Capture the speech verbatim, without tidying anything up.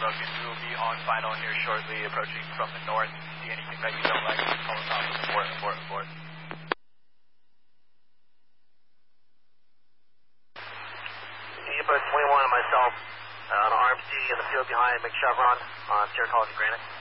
focus. We will be on final here shortly, approaching from the north. See anything that you don't like, call us off. Abort, abort, abort. Input twenty-one and myself uh, on R M C in the field behind McChevron on Sierra College Granite.